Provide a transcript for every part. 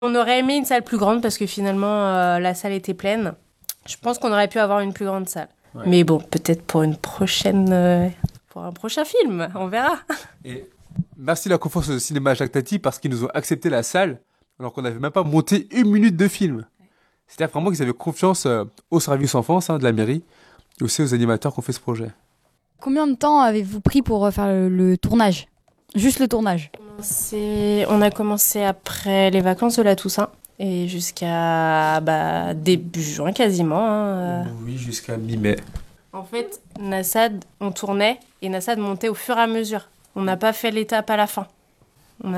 On aurait aimé une salle plus grande parce que finalement, la salle était pleine. Je pense qu'on aurait pu avoir une plus grande salle. Ouais. Mais bon, peut-être pour une prochaine... pour un prochain film, on verra. Et merci la confiance au cinéma Jacques Tati parce qu'ils nous ont accepté la salle alors qu'on n'avait même pas monté 1 minute de film. C'est-à-dire vraiment qu'ils avaient confiance au service enfance de la mairie et aussi aux animateurs qui ont fait ce projet. Combien de temps avez-vous pris pour faire le tournage ? Juste le tournage ? On a commencé après les vacances de la Toussaint et jusqu'à début juin quasiment. Oui, jusqu'à mi-mai. En fait, Nassad, on tournait et Nassad montait au fur et à mesure. On n'a pas fait l'étape à la fin. On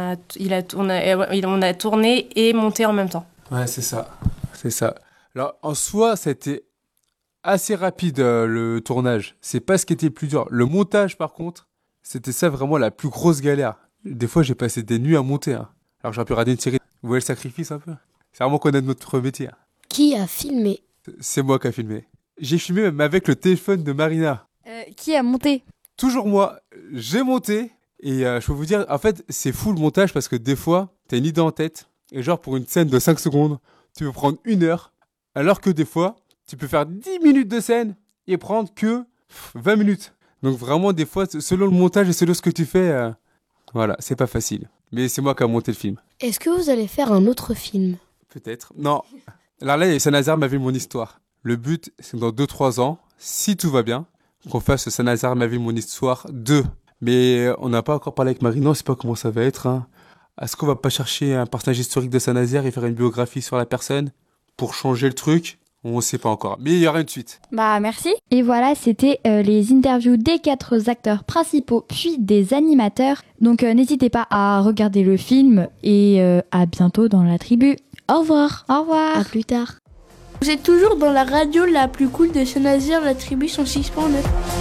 a tourné et monté en même temps. Ouais, c'est ça. Alors, en soi, c'était assez rapide le tournage. C'est pas ce qui était le plus dur. Le montage, par contre, c'était ça vraiment la plus grosse galère. Des fois, j'ai passé des nuits à monter. Alors, j'aurais pu regarder une série. Vous voyez le sacrifice un peu ? C'est vraiment connaître notre métier. Qui a filmé ? C'est moi qui a filmé. J'ai filmé même avec le téléphone de Marina. Qui a monté ? Toujours moi. J'ai monté. Et je peux vous dire, en fait, c'est fou le montage parce que des fois, t'as une idée en tête. Et genre, pour une scène de 5 secondes, tu peux prendre 1 heure. Alors que des fois, tu peux faire 10 minutes de scène et prendre que 20 minutes. Donc vraiment, des fois, selon le montage et selon ce que tu fais, voilà, c'est pas facile. Mais c'est moi qui ai monté le film. Est-ce que vous allez faire un autre film ? Peut-être. Non. Alors là, Saint-Nazaire m'a vu mon histoire. Le but, c'est que dans 2-3 ans, si tout va bien, qu'on fasse Saint-Nazaire m'a vu mon histoire 2. Mais on n'a pas encore parlé avec Marie. Non, on sait pas comment ça va être. Est-ce qu'on va pas chercher un personnage historique de Saint-Nazaire et faire une biographie sur la personne pour changer le truc ? On ne sait pas encore. Mais il y aura une suite. Merci. Et voilà, c'était les interviews des 4 acteurs principaux, puis des animateurs. Donc n'hésitez pas à regarder le film et à bientôt dans la tribu. Au revoir. Au revoir. À plus tard. Vous êtes toujours dans la radio la plus cool de Saint-Nazaire, la tribu 106.9.